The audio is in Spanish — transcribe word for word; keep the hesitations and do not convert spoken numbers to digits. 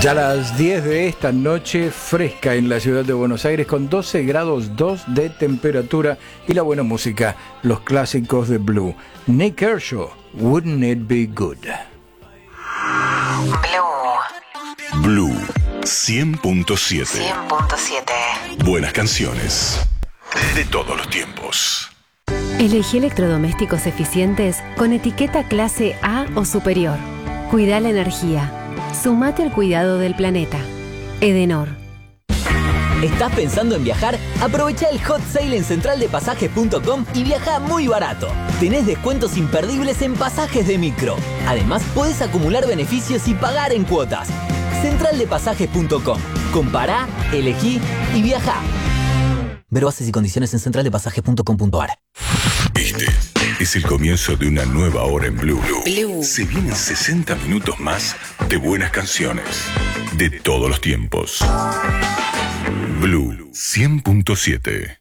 Ya a las diez de esta noche, fresca en la ciudad de Buenos Aires, con doce grados dos de temperatura y la buena música, los clásicos de Blue. Nick Kershaw, Wouldn't It Be Good. Blue. Blue cien punto siete. cien punto siete. Buenas canciones de todos los tiempos. Elegí electrodomésticos eficientes con etiqueta clase A o superior. Cuida la energía. Sumate al cuidado del planeta. Edenor. ¿Estás pensando en viajar? Aprovecha el hot sale en central de pasajes punto com y viaja muy barato. Tenés descuentos imperdibles en pasajes de micro. Además, podés acumular beneficios y pagar en cuotas. central de pasajes punto com. Compará, elegí y viajá. Ver bases y condiciones en central de pasajes punto com punto a r. Este es el comienzo de una nueva hora en Blue. Blue. Se vienen sesenta minutos más de buenas canciones de todos los tiempos. Blue cien punto siete.